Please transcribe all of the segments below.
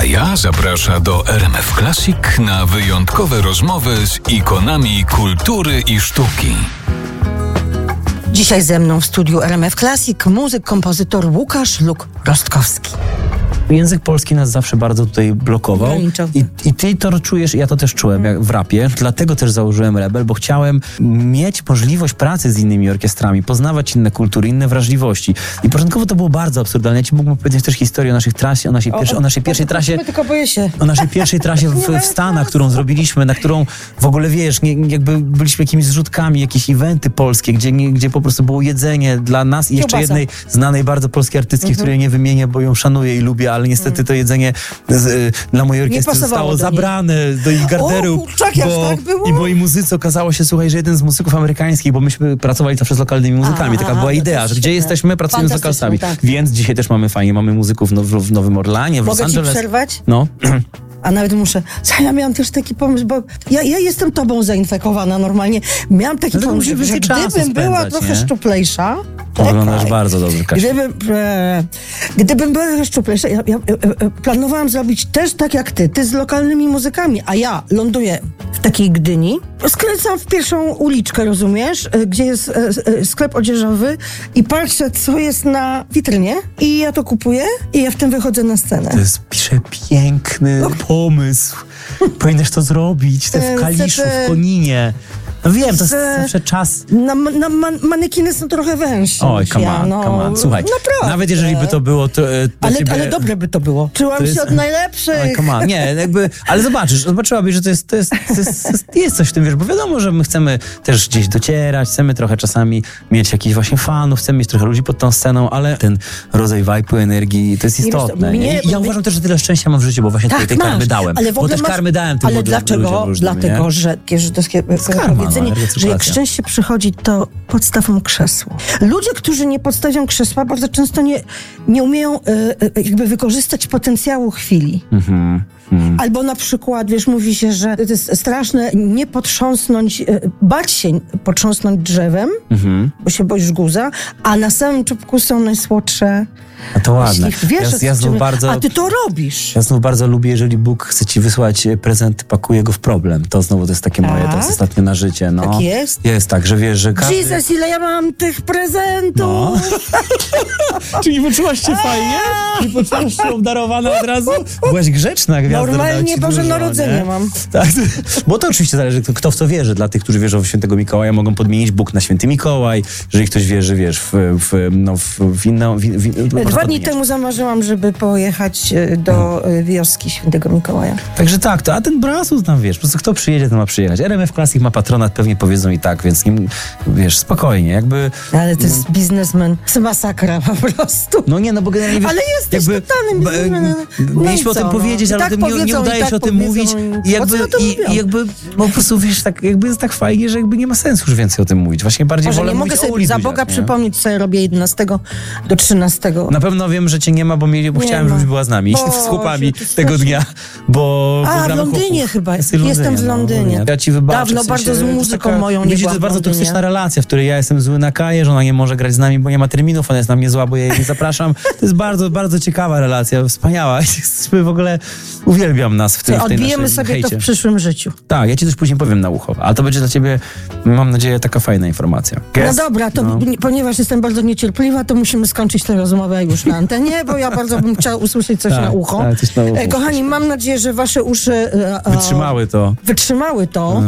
Kaja zaprasza do RMF Classic na wyjątkowe rozmowy z ikonami kultury i sztuki. Dzisiaj ze mną w studiu RMF Classic muzyk, kompozytor Łukasz Luk-Rostkowski. Język polski nas zawsze bardzo tutaj blokował. I ty to czujesz, ja to też czułem jak w rapie. Dlatego też założyłem Rebel, bo chciałem mieć możliwość pracy z innymi orkiestrami, poznawać inne kultury, inne wrażliwości. I początkowo to było bardzo absurdalne. Ja ci mógłbym powiedzieć też historię o naszej trasie, o naszej pierwszej trasie. Tylko boję się. O naszej pierwszej trasie w Stanach, którą zrobiliśmy, na którą w ogóle wiesz, jakby byliśmy jakimiś zrzutkami, jakieś eventy polskie, gdzie po prostu było jedzenie dla nas i jeszcze jednej znanej bardzo polskiej artystki, której nie wymienię, bo ją szanuję i lubię, ale niestety to jedzenie dla mojej orkiestry zostało zabrane do ich garderu. I mojej muzyce okazało się, słuchaj, że jeden z muzyków amerykańskich, bo myśmy pracowali zawsze z lokalnymi muzykami. Taka była idea, że gdzie jesteśmy, pracujemy z lokalsami. Tak. Więc dzisiaj też mamy fajnie, mamy muzyków w Nowym Orlanie, w Los Angeles. Mogę ci przerwać? No. A nawet muszę. Ja miałam też taki pomysł, bo ja jestem tobą zainfekowana normalnie. Miałam taki pomysł, że gdybym była trochę szczuplejsza... Wyglądasz bardzo dobrze, Kasia. Gdybym była szczuplejsza, ja planowałam zrobić też tak jak ty z lokalnymi muzykami, a ja ląduję w takiej Gdyni, skręcam w pierwszą uliczkę, rozumiesz, gdzie jest sklep odzieżowy i patrzę, co jest na witrynie i ja to kupuję i ja w tym wychodzę na scenę. To jest piękny pomysł. Powinnaś to zrobić, w Kaliszu, w Koninie. No wiem, to jest zawsze czas... Manekiny są trochę węższe. Oj, come on. Słuchaj, naprawdę. Nawet jeżeli by to było... Ale dobre by to było. Czułam się od najlepszych. Oj, come on. Nie, jakby... Ale zobaczyłabyś, że to jest coś w tym, wiesz, bo wiadomo, że my chcemy też gdzieś docierać, chcemy trochę czasami mieć jakichś właśnie fanów, chcemy mieć trochę ludzi pod tą sceną, ale ten rodzaj vibe'u, energii, to jest istotne. Ja uważam też, że tyle szczęścia mam w życiu, bo właśnie tej karmy dałem. Bo też karmy dałem tym ludziom. Ale dlaczego? Dlatego, że że jak szczęście przychodzi, to podstawą krzesło. Ludzie, którzy nie podstawią krzesła, bardzo często nie umieją jakby wykorzystać potencjału chwili. Albo na przykład, wiesz, mówi się, że to jest straszne nie potrząsnąć, bać się potrząsnąć drzewem, bo się boisz guza, a na samym czubku są najsłodsze. A to ładne. A ty to robisz. Ja znów bardzo lubię, jeżeli Bóg chce ci wysłać prezent, pakuje go w problem. To znowu to jest takie moje, to jest ostatnio na życie. No. Tak jest? Jest tak, że wiesz, że każdy... Jesus, ile ja mam tych prezentów! No. Czyli poczułaś się fajnie? I poczułaś się obdarowana od razu? Byłaś grzeczna, gwiazda. Normalnie Boże Narodzenie mam. Tak, bo to oczywiście zależy, kto w to wierzy. Dla tych, którzy wierzą w świętego Mikołaja, mogą podmienić Bóg na święty Mikołaj. Jeżeli ktoś wierzy, wiesz, w inną... 2 dni temu zamarzyłam, żeby pojechać do wioski świętego Mikołaja. Także tak, a ten Brasus tam, wiesz, po prostu kto przyjedzie, ten ma przyjechać. RMF Classic ma patronat, pewnie powiedzą i tak, więc wiesz, spokojnie, jakby... Ale to jest biznesmen, to masakra po prostu. No nie, no bo generalnie... Ale jesteś totalnym biznesmenem. Mieliśmy o tym powiedzieć, ale nie udaje się o tym mówić. I jakby po prostu, wiesz, tak, jakby jest tak fajnie, że jakby nie ma sensu już więcej o tym mówić. Właśnie bardziej wolę mówić o ulicy. Za Boga przypomnieć, co ja robię 11 do 13. Na pewno wiem, że cię nie ma, bo chciałem, żebyś była z nami, z chłopami tego dnia, bo... w Londynie chyba. Jestem w Londynie. Ja ci wybaczę. Dawno bardzo z muzyką moją nie była. To jest bardzo toksyczna relacja, w której ja jestem zły na Kaję, że ona nie może grać z nami, bo nie ma terminów, ona jest na mnie zła, bo ja jej nie zapraszam. To jest bardzo, bardzo ciekawa relacja, wspaniała. W ogóle uwielbiam nas w tej odbijemy sobie hejcie. To w przyszłym życiu. Tak, ja ci coś później powiem na ucho, ale to będzie dla ciebie, mam nadzieję, taka fajna informacja. No dobra, to ponieważ jestem bardzo niecierpliwa, to musimy skończyć tę rozmowę już na antenie, bo ja bardzo bym chciała usłyszeć coś na ucho. Tak, coś na ucho. Kochani, mam nadzieję, że wasze uszy wytrzymały to.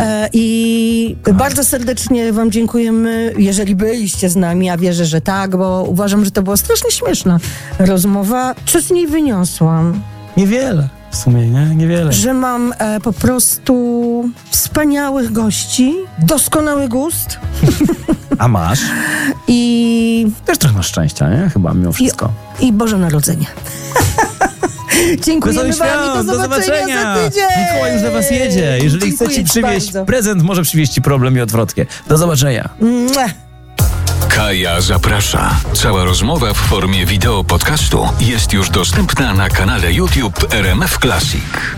I bardzo serdecznie wam dziękujemy, jeżeli byliście z nami. Ja wierzę, że tak, bo uważam, że to była strasznie śmieszna rozmowa. Co z niej wyniosłam? Niewiele. W sumie, niewiele. Że mam po prostu wspaniałych gości, doskonały gust. A masz? I... Też trochę masz szczęścia, nie? Chyba mimo wszystko. I Boże Narodzenie. Dziękujemy wam i do zobaczenia za tydzień. Mikołaj już do was jedzie. Jeżeli chcecie przywieźć prezent, może przywieźć ci problem i odwrotnie. Do zobaczenia. Kaja zaprasza. Cała rozmowa w formie wideo podcastu jest już dostępna na kanale YouTube RMF Classic.